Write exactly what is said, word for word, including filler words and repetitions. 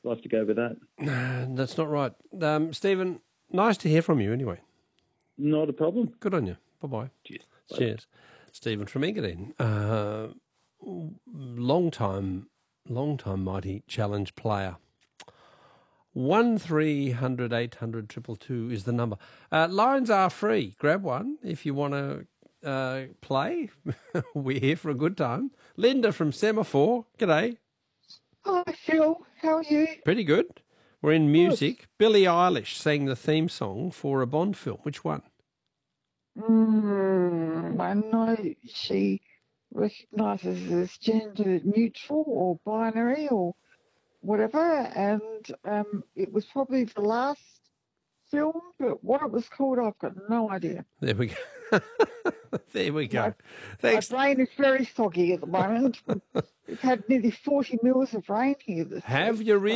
I'll have to go with that. That's not right. Um, Stephen, nice to hear from you anyway. Not a problem. Good on you. Bye-bye. Cheers. Cheers. Stephen from Engadine. Uh, long time, long time mighty challenge player. One three hundred eight hundred triple two is the number. Uh, lines are free. Grab one if you want to uh, play. We're here for a good time. Linda from Semaphore. G'day. Hi, Phil. How are you? Pretty good. We're in music. Billie Eilish sang the theme song for a Bond film. Which one? Mm, I know she recognises as gender neutral or binary or whatever, and um, it was probably the last film, but what it was called, I've got no idea. There we go. There we go. My, Thanks. my brain is very soggy at the moment. We've had nearly forty mils of rain here this Have week. you really?